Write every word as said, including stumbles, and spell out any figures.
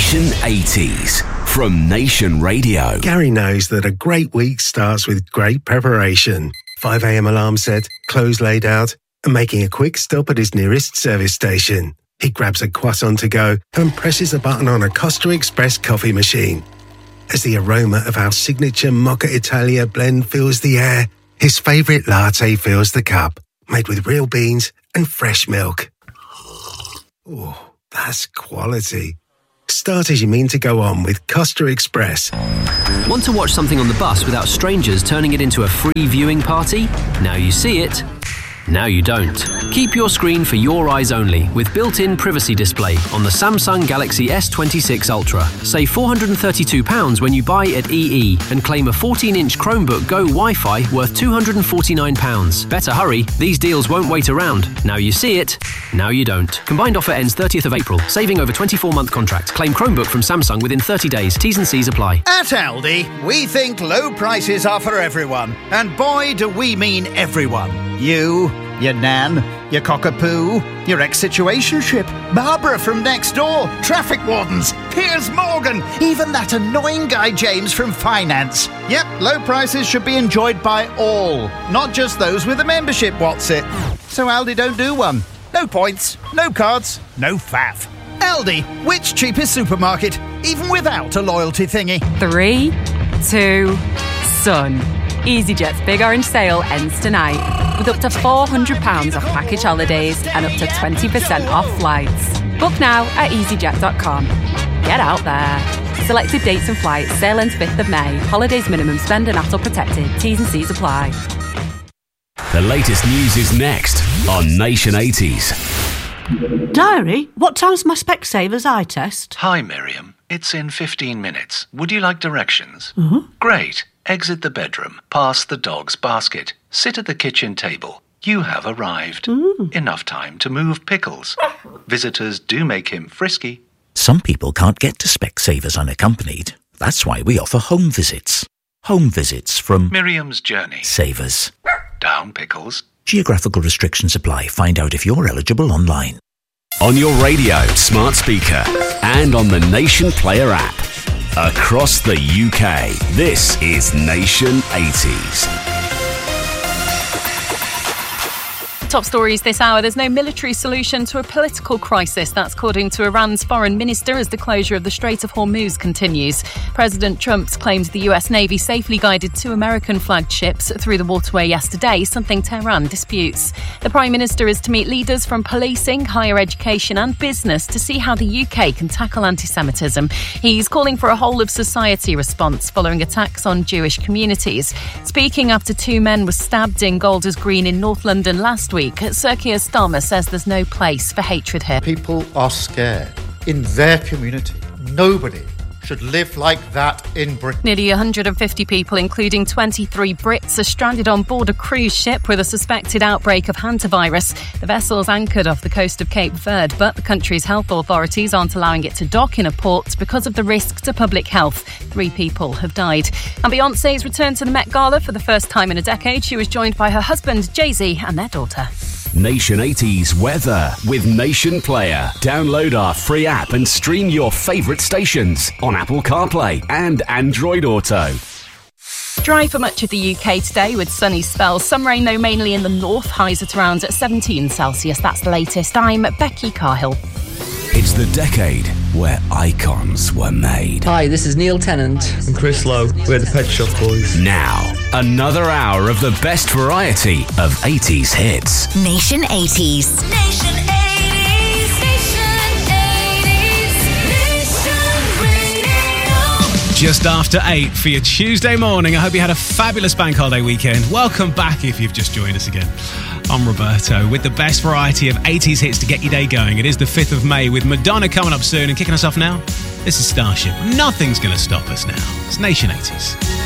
Nation eighties from Nation Radio. Gary knows that a great week starts with great preparation. five a.m. alarm set, clothes laid out, and making a quick stop at his nearest service station. He grabs a croissant to go and presses a button on a Costa Express coffee machine. As the aroma of our signature Mocha Italia blend fills the air, his favourite latte fills the cup, made with real beans and fresh milk. Oh, that's quality. Start as you mean to go on with Costa Express. Want to watch something on the bus without strangers turning it into a free viewing party? Now you see it. Now you don't. Keep your screen for your eyes only with built-in privacy display on the Samsung Galaxy S twenty-six Ultra. Save four hundred thirty-two pounds when you buy at E E and claim a fourteen-inch Chromebook Go Wi-Fi worth two hundred forty-nine pounds. Better hurry, these deals won't wait around. Now you see it, now you don't. Combined offer ends thirtieth of April. Saving over twenty-four month contract. Claim Chromebook from Samsung within thirty days. T's and C's apply. At Aldi, we think low prices are for everyone. And boy, do we mean everyone. You, your nan, your cockapoo, your ex-situationship, Barbara from next door, traffic wardens, Piers Morgan, even that annoying guy James from finance. Yep, low prices should be enjoyed by all, not just those with a membership, what's it? So Aldi don't do one. No points, no cards, no faff. Aldi, which cheapest supermarket, even without a loyalty thingy? Three, two, Sun. EasyJet's Big Orange Sale ends tonight with up to four hundred pounds off package holidays and up to twenty percent off flights. Book now at easyjet dot com. Get out there. Selected dates and flights. Sale ends fifth of May. Holidays minimum spend and A T O protected. T's and C's apply. The latest news is next on Nation eighties. Diary, what time's my Specsavers eye test? Hi, Miriam. It's in fifteen minutes. Would you like directions? Mm-hmm. Great. Exit the bedroom, past the dog's basket, sit at the kitchen table. You have arrived. Mm. Enough time to move pickles. Visitors do make him frisky. Some people can't get to Specsavers unaccompanied. That's why we offer home visits. Home visits from Miriam's Journey. Savers. Down pickles. Geographical restrictions apply. Find out if you're eligible online. On your radio, smart speaker, and on the Nation Player app. Across the U K, this is Nation eighties. Top stories this hour. There's no military solution to a political crisis. That's according to Iran's foreign minister as the closure of the Strait of Hormuz continues. President Trump's claimed the U S Navy safely guided two American-flagged ships through the waterway yesterday, something Tehran disputes. The Prime Minister is to meet leaders from policing, higher education and business to see how the U K can tackle anti-Semitism. He's calling for a whole-of-society response following attacks on Jewish communities. Speaking after two men were stabbed in Golders Green in North London last week, Sir Keir Starmer says there's no place for hatred here. People are scared in their community. Nobody should live like that in Britain. Nearly one hundred fifty people, including twenty-three Brits, are stranded on board a cruise ship with a suspected outbreak of hantavirus. The vessel's anchored off the coast of Cape Verde, but the country's health authorities aren't allowing it to dock in a port because of the risk to public health. Three people have died. And Beyoncé's returned to the Met Gala for the first time in a decade. She was joined by her husband, Jay-Z, and their daughter. Nation eighties weather with Nation Player. Download our free app and stream your favourite stations on Apple CarPlay and Android Auto. Dry for much of the U K today with sunny spells. Some rain though mainly in the north. Highs at around seventeen Celsius. That's the latest. I'm Becky Carhill. It's the decade where icons were made. Hi, this is Neil Tennant. And Chris Lowe. We're the Pet Shop Boys. Now, another hour of the best variety of eighties hits. Nation eighties. Nation eighties. Nation eighties. Nation Radio. Just after eight for your Tuesday morning. I hope you had a fabulous bank holiday weekend. Welcome back if you've just joined us again. I'm Roberto with the best variety of eighties hits to get your day going. It is the fifth of May with Madonna coming up soon and kicking us off now. This is Starship. Nothing's going to stop us now. It's Nation eighties.